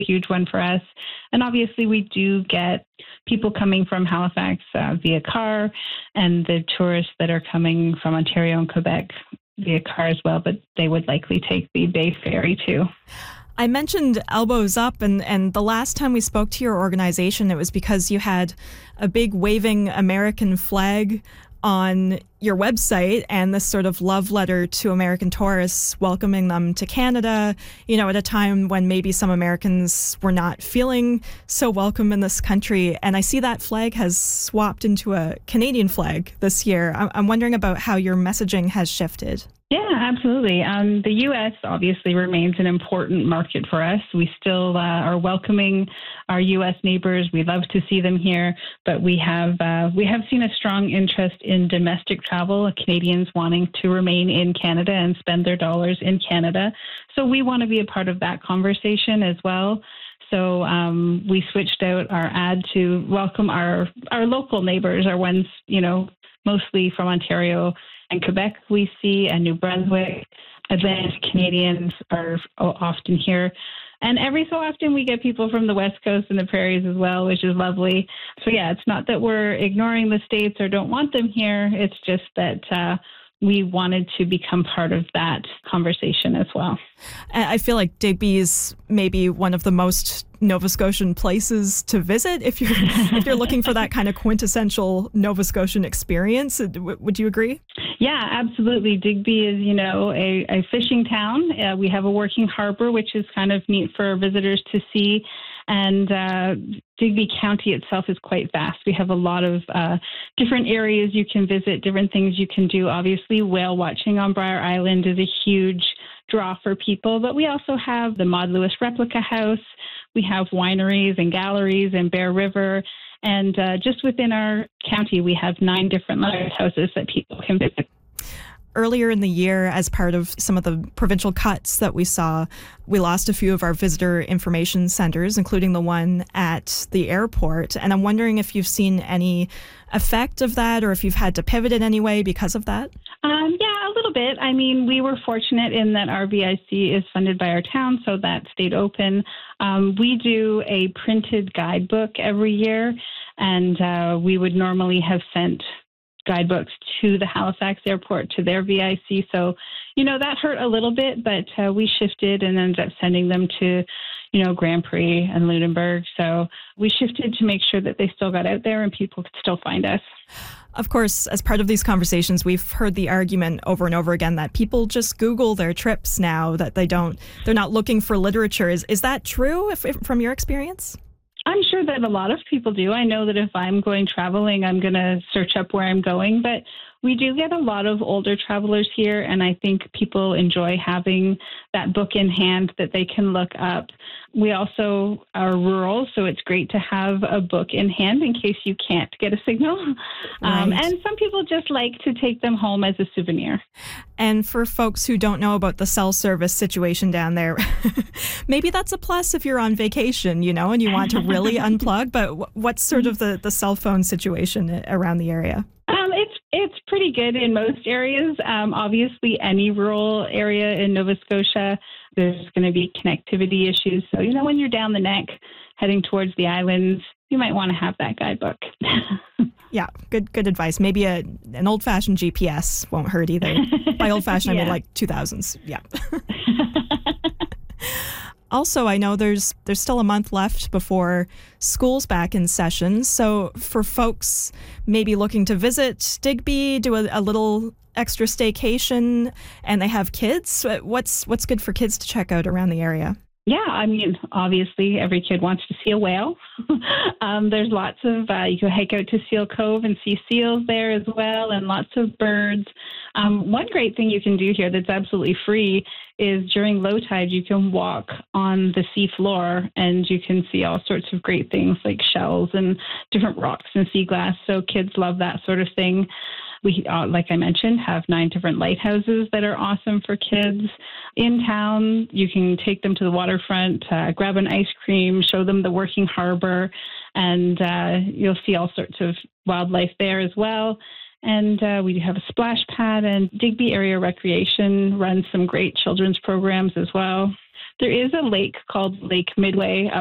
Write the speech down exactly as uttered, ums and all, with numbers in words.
huge one for us. And obviously we do get people coming from Halifax uh, via car, and the tourists that are coming from Ontario and Quebec via car as well, but they would likely take the Bay Ferry too. I mentioned Elbows Up, and, and the last time we spoke to your organization, it was because you had a big waving American flag on your website and this sort of love letter to American tourists, welcoming them to Canada, you know, at a time when maybe some Americans were not feeling so welcome in this country. And I see that flag has swapped into a Canadian flag this year. I'm wondering about how your messaging has shifted. Yeah, absolutely. Um, the U S obviously remains an important market for us. We still uh, are welcoming our U S neighbors. We love to see them here, but we have uh, we have seen a strong interest in domestic travel, Canadians wanting to remain in Canada and spend their dollars in Canada. So we want to be a part of that conversation as well. So um, we switched out our ad to welcome our, our local neighbors, our ones, you know, mostly from Ontario and Quebec we see, and New Brunswick. Atlantic Canadians are often here. And every so often we get people from the West Coast and the prairies as well, which is lovely. So yeah, it's not that we're ignoring the States or don't want them here. It's just that uh, we wanted to become part of that conversation as well. I feel like Digby is maybe one of the most Nova Scotian places to visit if you're if you're looking for that kind of quintessential Nova Scotian experience. Would you agree? Yeah, absolutely. Digby is, you know, a, a fishing town. Uh, we have a working harbor, which is kind of neat for visitors to see. And uh, Digby County itself is quite vast. We have a lot of uh, different areas you can visit, different things you can do. Obviously, whale watching on Briar Island is a huge draw for people, but we also have the Maud Lewis Replica House. We have wineries and galleries in Bear River. And uh, just within our county, we have nine different lighthouses that people can visit. Earlier in the year, as part of some of the provincial cuts that we saw, we lost a few of our visitor information centers, including the one at the airport. And I'm wondering if you've seen any effect of that, or if you've had to pivot in any way because of that? Um, yeah, a little bit. I mean, we were fortunate in that our V I C is funded by our town, so that stayed open. Um, we do a printed guidebook every year, and uh, we would normally have sent guidebooks to the Halifax airport, to their V I C. So, you know, that hurt a little bit, but uh, we shifted and ended up sending them to, you know, Grand Prix and Lunenburg. So we shifted to make sure that they still got out there and people could still find us. Of course, as part of these conversations, we've heard the argument over and over again that people just Google their trips now, that they don't, they're not looking for literature. Is, is that true if, if, from your experience? I'm sure that a lot of people do. I know that if I'm going traveling, I'm going to search up where I'm going, but we do get a lot of older travelers here, and I think people enjoy having that book in hand that they can look up. We also are rural, so it's great to have a book in hand in case you can't get a signal. Right. Um, and some people just like to take them home as a souvenir. And for folks who don't know about the cell service situation down there, maybe that's a plus if you're on vacation, you know, and you want to really unplug. But what's sort of the, the cell phone situation around the area? Um, it's it's pretty good in most areas. Um, obviously, any rural area in Nova Scotia, there's going to be connectivity issues. So, you know, when you're down the neck heading towards the islands, you might want to have that guidebook. Yeah, good good advice. Maybe a an old-fashioned G P S won't hurt either. By old-fashioned, yeah. I mean like two thousands. Yeah. Also, I know there's there's still a month left before school's back in session. So for folks maybe looking to visit Digby, do a, a little extra staycation, and they have kids, what's what's good for kids to check out around the area? Yeah, I mean, obviously every kid wants to see a whale. um, there's lots of, uh, you can hike out to Seal Cove and see seals there as well, and lots of birds. Um, one great thing you can do here that's absolutely free is during low tide, you can walk on the sea floor and you can see all sorts of great things like shells and different rocks and sea glass. So kids love that sort of thing. We, uh, like I mentioned, have nine different lighthouses that are awesome for kids. In town, you can take them to the waterfront, uh, grab an ice cream, show them the working harbor, and uh, you'll see all sorts of wildlife there as well. And uh, we have a splash pad, and Digby Area Recreation runs some great children's programs as well. There is a lake called Lake Midway